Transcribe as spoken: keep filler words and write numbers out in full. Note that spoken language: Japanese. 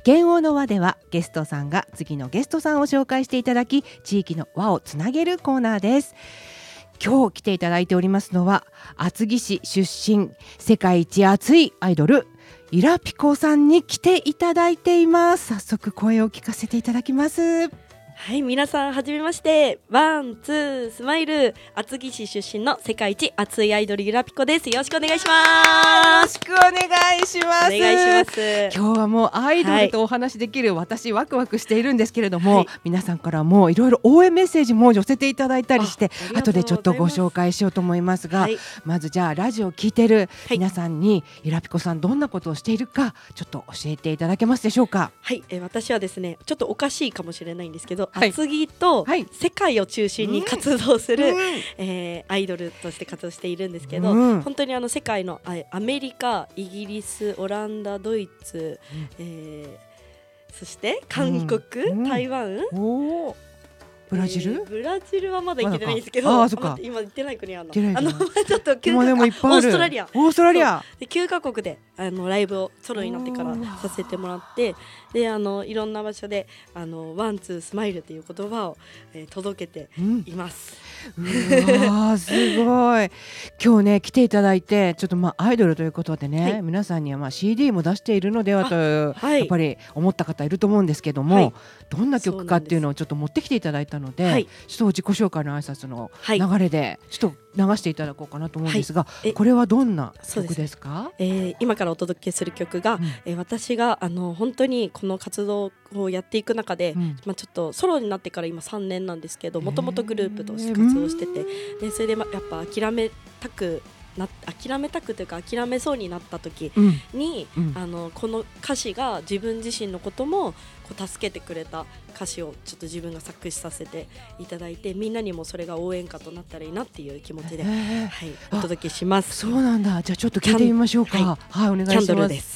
剣王の輪ではゲストさんが次のゲストさんを紹介していただき、地域の輪をつなげるコーナーです。今日来ていただいておりますのは、厚木市出身、世界一熱いアイドルイラピコさんに来ていただいています。早速声を聞かせていただきます。 はい、皆さんはじめまして。ワンツースマイル、厚木市出身の世界一熱いアイドルゆらぴこです。よろしくお願いします。 よろしくお願いします。 お願いします。 今日はもうアイドルとお話できる、はい、私ワクワクしているんですけれども、はい、皆さんからもいろいろ応援メッセージも寄せていただいたりして、あ後でちょっとご紹介しようと思いますが、はい、まずじゃあラジオを聞いてる皆さんに、はい、ゆらぴこさんどんなことをしているかちょっと教えていただけますでしょうか。 はい、えー、私はですね、ちょっとおかしいかもしれないんですけど、はい、厚木と世界を中心に活動する、うんえー、アイドルとして活動しているんですけど、うん、本当にあの世界のアメリカ、イギリス、オランダ、ドイツ、うんえー、そして韓国、うん、台湾、 おブラジル、 えー、ブラジルはまだ行けてないんですけど、 ああそっか今行ってない国あるの、 あのちょっときゅう今でもいっぱいある。 オーストラリアオーストラリアできゅうカ国であのライブをソロになってからさせてもらって、であのいろんな場所であのワンツースマイルという言葉を、えー、届けています、 うん、うわすごい今日ね来ていただいて、ちょっとまあアイドルということでね、はい、皆さんにはまあ シーディー も出しているのではと、はい、やっぱり思った方いると思うんですけども、はい、どんな曲かっていうのをちょっと持ってきていただいたので、はい、ちょっと自己紹介の挨拶の流れでちょっと流していただこうかなと思うんですが、はい、これはどんな曲ですか？ えー、今からお届けする曲が、うんえー、私があの本当にこの活動をやっていく中で、うんまあ、ちょっとソロになってから今さんねんなんですけど、もともとグループとして活動してて、でそれで、ま、やっぱ諦めたくな諦めたくというか諦めそうになった時に、うんうん、あのこの歌詞が自分自身のこともこう助けてくれた歌詞をちょっと自分が作詞させていただいて、みんなにもそれが応援歌となったらいいなっていう気持ちで、はい、お届けします。 そうなんだ。じゃあちょっと聞いてみましょうか。はい、はい、お願いします。キャンドルです。